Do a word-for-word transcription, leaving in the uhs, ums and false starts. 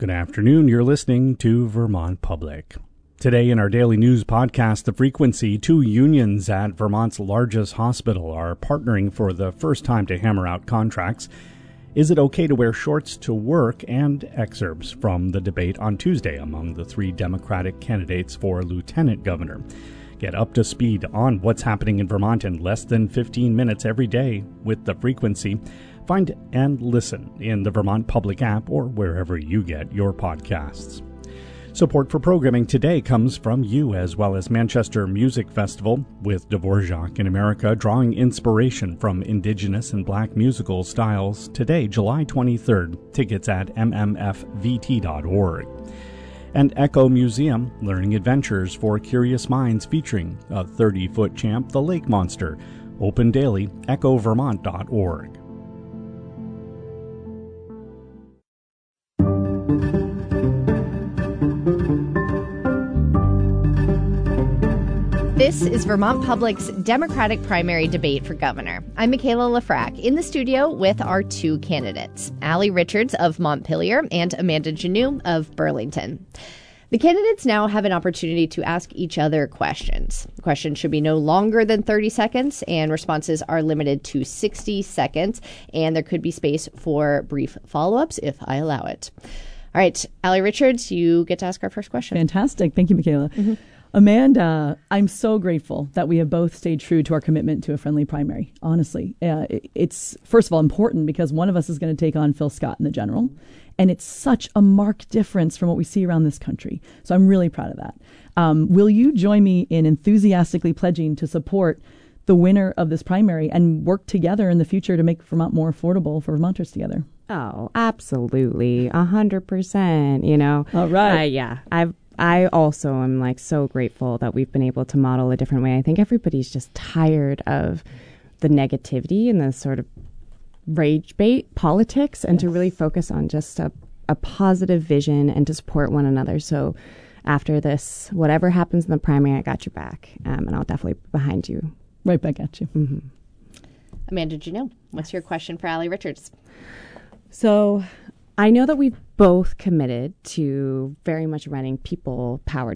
Good afternoon. You're listening to Vermont Public. Today in our daily news podcast, The Frequency, two unions at Vermont's largest hospital are partnering for the first time to hammer out contracts. Is it okay to wear shorts to work? And excerpts from the debate on Tuesday among the three Democratic candidates for lieutenant governor. Get up to speed on what's happening in Vermont in less than fifteen minutes every day with The Frequency. Find and listen in the Vermont Public app or wherever you get your podcasts. Support for programming today comes from you, as well as Manchester Music Festival, with Dvorak in America drawing inspiration from Indigenous and Black musical styles. Today, July twenty-third. Tickets at m m f v t dot org. And Echo Museum, learning adventures for curious minds featuring a thirty-foot champ, the lake monster. Open daily, echo vermont dot org. This is Vermont Public's Democratic primary debate for governor. I'm Michaela Lafrac in the studio with our two candidates, Allie Richards of Montpelier and Amanda Janneau of Burlington. The candidates now have an opportunity to ask each other questions. Questions should be no longer than thirty seconds, and responses are limited to sixty seconds, and there could be space for brief follow-ups if I allow it. All right, Allie Richards, you get to ask our first question. Fantastic. Thank you, Michaela. Mm-hmm. Amanda, I'm so grateful that we have both stayed true to our commitment to a friendly primary. Honestly, uh, it, it's, first of all, important because one of us is going to take on Phil Scott in the general. And it's such a marked difference from what we see around this country. So I'm really proud of that. Um, will you join me in enthusiastically pledging to support the winner of this primary and work together in the future to make Vermont more affordable for Vermonters together? Oh, absolutely. A hundred percent, you know. All right. Uh, yeah, I've I also am like so grateful that we've been able to model a different way. I think everybody's just tired of the negativity and the sort of rage bait politics and yes. to really focus on just a, a positive vision and to support one another. So after this, whatever happens in the primary, I got your back. Um, and I'll definitely be behind you. Right back at you. Mm-hmm. Amanda Janneau, what's your question for Allie Richards? So I know that we've both committed to very much running people-powered